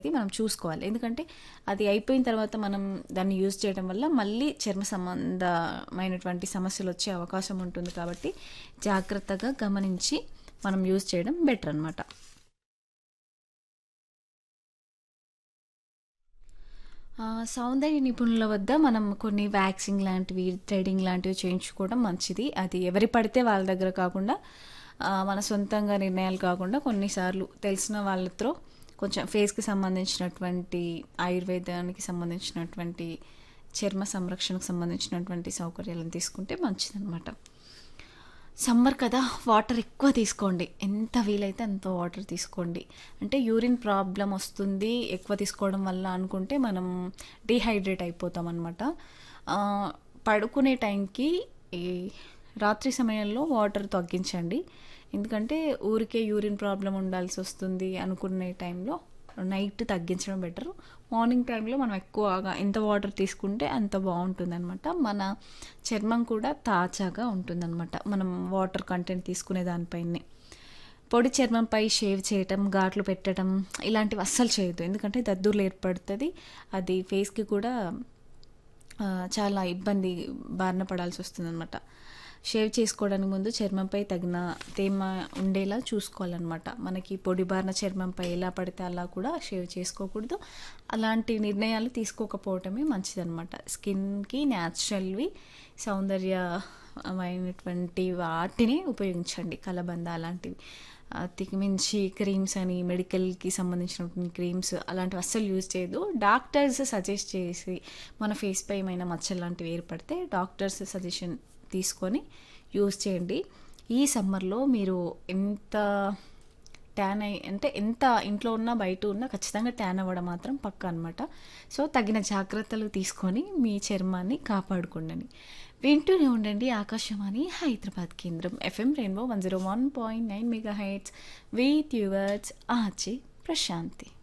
మనం చూసుకోవాలి. ఎందుకంటే అది అయిపోయిన తర్వాత మనం దాన్ని యూజ్ చేయడం వల్ల మళ్ళీ చర్మ సంబంధమైనటువంటి సమస్యలొచ్చే అవకాశం ఉంటుంది కాబట్టి జాగ్రత్తగా గమనించి మనం యూజ్ చేయడం బెటర్ అనమాట. సౌందర్య నిపుణుల వద్ద మనం కొన్ని వ్యాక్సింగ్ లాంటివి, థ్రెడింగ్ లాంటివి చేయించుకోవడం మంచిది. అది ఎవరి పడితే వాళ్ళ దగ్గర కాకుండా మన సొంతంగా నిర్ణయాలు కాకుండా కొన్నిసార్లు తెలిసిన వాళ్ళతో కొంచెం ఫేస్‌కి సంబంధించినటువంటి, ఆయుర్వేదానికి సంబంధించినటువంటి, చర్మ సంరక్షణకు సంబంధించినటువంటి సౌకర్యాలను తీసుకుంటే మంచిదనమాట. సమ్మర్ కదా! వాటర్ ఎక్కువ తీసుకోండి. ఎంత వీలైతే అంత వాటర్ తీసుకోండి. అంటే యూరిన్ ప్రాబ్లమ్ వస్తుంది ఎక్కువ తీసుకోవడం వల్ల అనుకుంటే మనం డీహైడ్రేట్ అయిపోతామనమాట. ఆహ్, పడుకునే టైంకి ఈ రాత్రి సమయంలో వాటర్ తగ్గించండి. ఎందుకంటే ఊరికే యూరిన్ ప్రాబ్లమ్ ఉండాల్సొస్తుంది అనుకునే టైంలో నైట్ తగ్గించడం బెటరు. మార్నింగ్ టైంలో మనం ఎక్కువగా ఎంత వాటర్ తీసుకుంటే అంత బావుంటుందనమాట. మన చర్మం కూడా తాజాగా ఉంటుందనమాట. మనం వాటర్ కంటెంట్ తీసుకునే దానిపైనే. పొడి చర్మంపై షేవ్ చేయటం, ఘాట్లు పెట్టడం ఇలాంటివి అస్సలు చేయొద్దు. ఎందుకంటే దద్దుర్లు ఏర్పడుతది. అది ఫేస్‌కి కూడా చాలా ఇబ్బంది బారిన పడాల్సొస్తుందనమాట. షేవ్ చేసుకోవడానికి ముందు చర్మంపై తగిన తేమ ఉండేలా చూసుకోవాలనమాట. మనకి పొడి బారిన చర్మంపై ఎలా పడితే అలా కూడా షేవ్ చేసుకోకూడదు. అలాంటి నిర్ణయాలు తీసుకోకపోవటమే మంచిదనమాట. స్కిన్‌కి న్యాచురల్‌వి సౌందర్యమైనటువంటి వాటిని ఉపయోగించండి. కలబంద అలాంటివి. అంతకు మించి క్రీమ్స్ అని మెడికల్‌కి సంబంధించినటువంటి క్రీమ్స్ అలాంటివి అస్సలు యూజ్ చేయొద్దు. డాక్టర్స్ సజెస్ట్ చేసి మన ఫేస్‌పై ఏమైనా మచ్చలు లాంటివి ఏర్పడితే డాక్టర్స్ సజెషన్ తీసుకొని యూజ్ చేయండి. ఈ సమ్మర్‌లో మీరు ఎంత అంటే ఎంత ఇంట్లో ఉన్నా, బయట ఉన్నా ఖచ్చితంగా ట్యాన్ అవ్వడం మాత్రం పక్కా అనమాట. సో, తగిన జాగ్రత్తలు తీసుకొని మీ చర్మాన్ని కాపాడుకోండని. వింటూనే ఉండండి ఆకాశవాణి హైదరాబాద్ కేంద్రం FM rainbow 101.9 megahertz with yours RJ Prashanti.